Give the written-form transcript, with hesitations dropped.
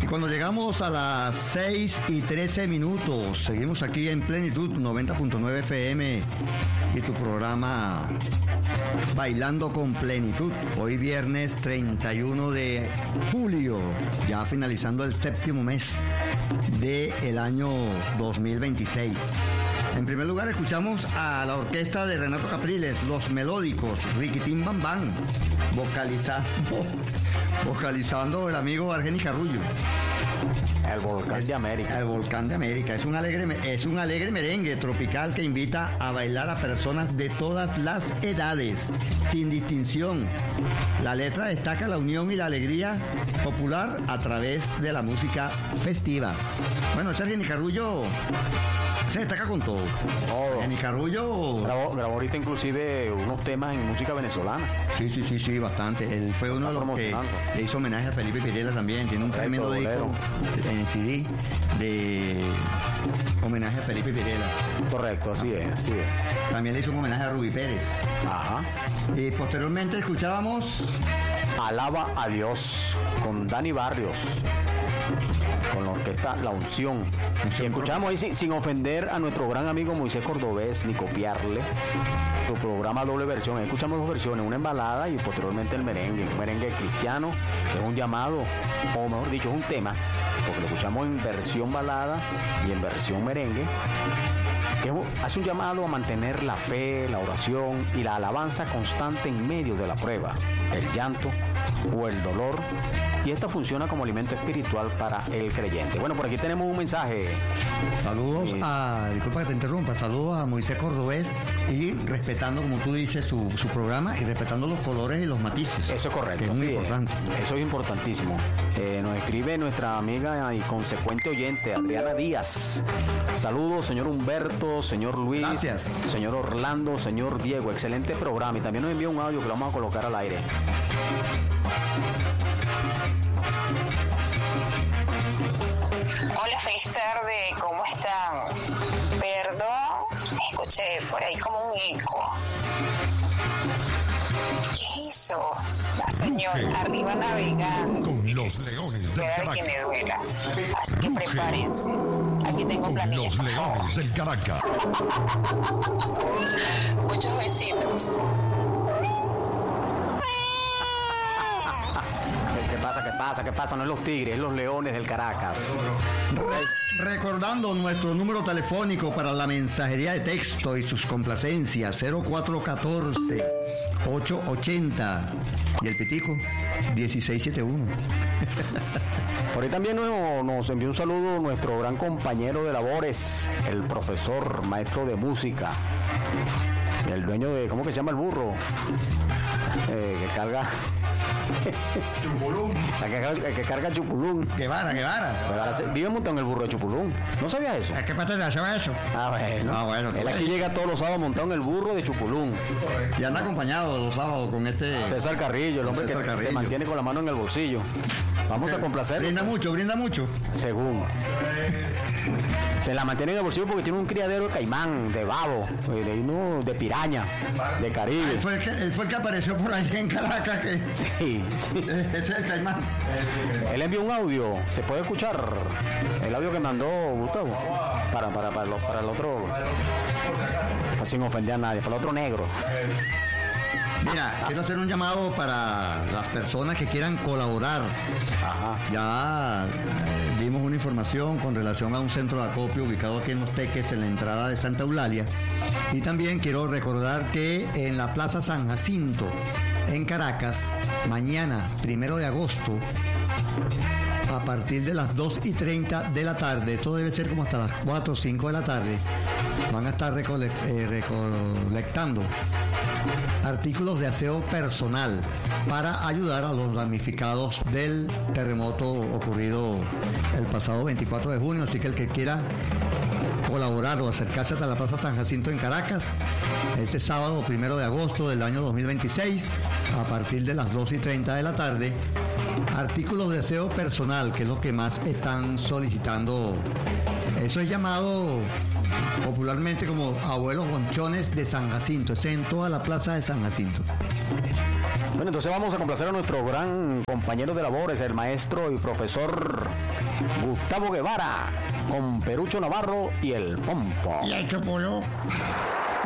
Cuando llegamos a las 6:13, seguimos aquí en Plenitud 90.9 FM y tu programa Bailando con Plenitud. Hoy viernes 31 de julio, ya finalizando el séptimo mes del año 2026. En primer lugar escuchamos a la orquesta de Renato Capriles, Los Melódicos, Riquitín Bam Bam, vocalizando el amigo Argenis Carrullo. El Volcán de América. El Volcán de América. Es un alegre merengue tropical que invita a bailar a personas de todas las edades, sin distinción. La letra destaca la unión y la alegría popular a través de la música festiva. Bueno, Argenis Carrullo se destaca con todo. Argenis Carrullo grabó ahorita inclusive unos temas en música venezolana. Sí, bastante. Él fue uno de los que le hizo homenaje a Felipe Pirela también. Tiene un tremendo disco en CD de homenaje a Felipe Pirela. Correcto, así es. También le hizo un homenaje a Rubí Pérez. Ajá. Y posteriormente escuchábamos Alaba a Dios con Dani Barrios, con la orquesta La Unción. Y escuchamos ahí sin ofender a nuestro gran amigo Moisés Cordobés ni copiarle su programa doble versión. Ahí escuchamos dos versiones, una en balada y posteriormente el merengue, un merengue cristiano, que es un llamado, o mejor dicho, es un tema, porque lo escuchamos en versión balada y en versión merengue, que hace un llamado a mantener la fe, la oración y la alabanza constante en medio de la prueba, el llanto o el dolor, y esta funciona como alimento espiritual para el creyente. Bueno, por aquí tenemos un mensaje. Saludos disculpa que te interrumpa, saludos a Moisés Cordobés y respetando, como tú dices, su programa y respetando los colores y los matices. Eso es correcto. Que es muy importante. Eso es importantísimo. Nos escribe nuestra amiga y consecuente oyente, Adriana Díaz. Saludos, señor Humberto, señor Luis. Gracias. Señor Orlando, señor Diego. Excelente programa. Y también nos envía un audio que lo vamos a colocar al aire. Hola, feliz tarde, ¿cómo están? Perdón, escuché por ahí como un eco. ¿Qué es eso? La señora arriba navegando. Con los Leones del Espera que me Caracas. duela. Así que prepárense. Aquí tengo Con planilla, los por favor. Leones del Caracas. Muchos besitos. ¿Qué pasa? No es los Tigres, es los Leones del Caracas. Recordando nuestro número telefónico para la mensajería de texto y sus complacencias, 0414-880 y el pitico 1671. Por ahí también nos envió un saludo nuestro gran compañero de labores, el profesor, maestro de música, el dueño de, ¿cómo que se llama el burro? Que carga... Chupulún. El que carga Chupulún. Guevara. Vive montado en el burro de Chupulún. ¿No sabías eso? ¿A qué parte de eso? Bueno. Él aquí llega todos los sábados montado en el burro de Chupulún. Y anda acompañado los sábados con este... César Carrillo, el hombre César que Carrillo. se mantiene con la mano en el bolsillo. Vamos a complacer. Brinda mucho. Según. Se la mantiene en el bolsillo porque tiene un criadero de caimán, de babo, de piraña, de Caribe. Él fue el que apareció por ahí en Caracas. Sí. Ese es el caimán. Él envió un audio, se puede escuchar el audio que mandó Gustavo para el otro, pues sin ofender a nadie, para el otro negro. Mira, quiero hacer un llamado para las personas que quieran colaborar. Ajá. Ya vimos una información con relación a un centro de acopio ubicado aquí en Los Teques, en la entrada de Santa Eulalia. Y también quiero recordar que en la Plaza San Jacinto, en Caracas, mañana, 1 de agosto, a partir de las 2:30 de la tarde, esto debe ser como hasta las 4 o 5 de la tarde, van a estar recolectando artículos de aseo personal para ayudar a los damnificados del terremoto ocurrido el pasado 24 de junio. Así que el que quiera colaborar o acercarse hasta la Plaza San Jacinto en Caracas, este sábado 1 de agosto del año 2026, a partir de las 2:30 de la tarde, artículos de aseo personal, que es lo que más están solicitando. Eso es llamado popularmente como abuelos bonchones de San Jacinto. Es en toda la plaza de San Jacinto. Bueno, entonces vamos a complacer a nuestro gran compañero de labores, el maestro y profesor Gustavo Guevara, con Perucho Navarro y el Pompo. Y ha hecho polo.